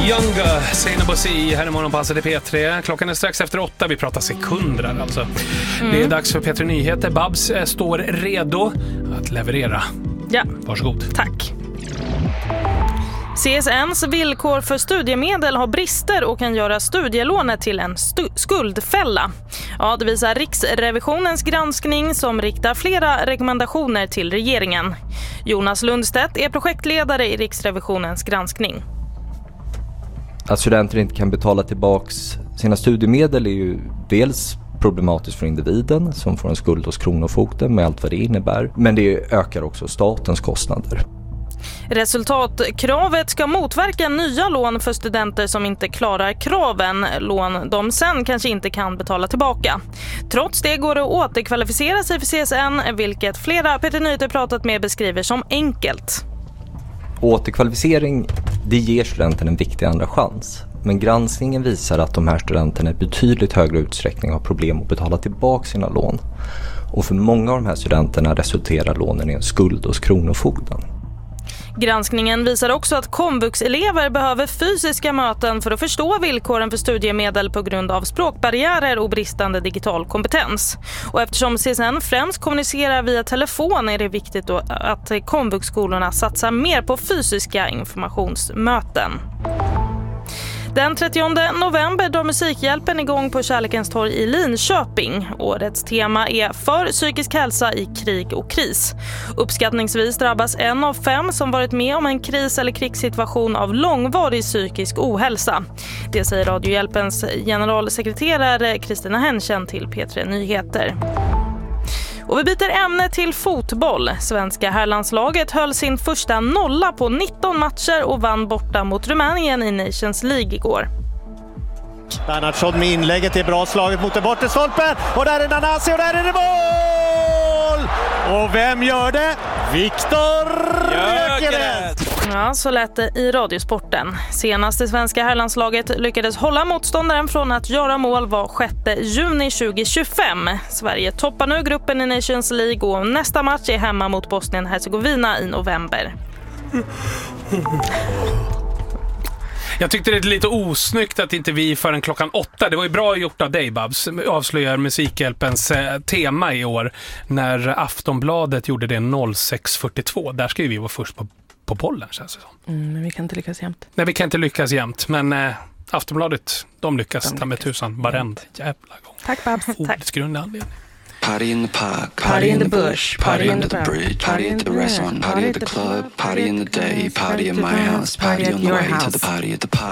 Younger, Zainab Bosi, här i Morgonpasset i P3. Klockan är strax efter 8, vi pratar sekunder alltså. Det är dags för P3 Nyheter. Babs står redo att leverera. Ja. Varsågod. Tack. CSNs villkor för studiemedel har brister och kan göra studielånet till en skuldfälla. Ja, det visar Riksrevisionens granskning som riktar flera rekommendationer till regeringen. Jonas Lundstedt är projektledare i Riksrevisionens granskning. Att studenter inte kan betala tillbaks sina studiemedel är ju dels problematiskt för individen som får en skuld hos Kronofogden med allt vad det innebär. Men det ökar också statens kostnader. Resultatkravet ska motverka nya lån för studenter som inte klarar kraven, lån de sen kanske inte kan betala tillbaka. Trots det går det att återkvalificera sig för CSN, vilket flera P3 Nyheter pratat med beskriver som enkelt. Återkvalificering, det ger studenten en viktig andra chans. Men granskningen visar att de här studenterna i betydligt högre utsträckning har problem att betala tillbaka sina lån. Och för många av de här studenterna resulterar lånen i en skuld hos Kronofogden. Granskningen visar också att komvuxelever behöver fysiska möten för att förstå villkoren för studiemedel på grund av språkbarriärer och bristande digital kompetens. Och eftersom CSN främst kommunicerar via telefon är det viktigt att komvuxskolorna satsar mer på fysiska informationsmöten. Den 30 november drar Musikhjälpen igång på Kärlekens torg i Linköping. Årets tema är för psykisk hälsa i krig och kris. Uppskattningsvis drabbas 1 av 5 som varit med om en kris- eller krigssituation av långvarig psykisk ohälsa. Det säger Radiohjälpens generalsekreterare Kristina Henschen till P3 Nyheter. Och vi byter ämne till fotboll. Svenska herrlandslaget höll sin första nolla på 19 matcher och vann borta mot Rumänien i Nations League igår. Bernhardsson med inlägget är bra slaget mot den bortre stolpen. Och där är Nanasi och där är det mål! Och vem gör det? Viktor Gyökeres! Ja, så lät det i Radiosporten. Senast det svenska herrlandslaget lyckades hålla motståndaren från att göra mål var 6 juni 2025. Sverige toppar nu gruppen i Nations League och nästa match är hemma mot Bosnien-Hercegovina i november. Jag tyckte det är lite osnyggt att inte vi förrän klockan 8, det var ju bra gjort av dig Babs, avslöjar Musikhjälpens tema i år när Aftonbladet gjorde det 06:42. Där ska ju vi vara först på bollen, känns det som. Men vi kan inte lyckas jämt. Nej, vi kan inte lyckas jämt, men Aftonbladet, de lyckas ta med tusan varenda jävla gång. Tack Babs. Ordets grunda anledning. Party in the park, party in the bush, party under the bridge, party at the restaurant, party at the club, party in the day, party at my house, party on the way to the party at the park.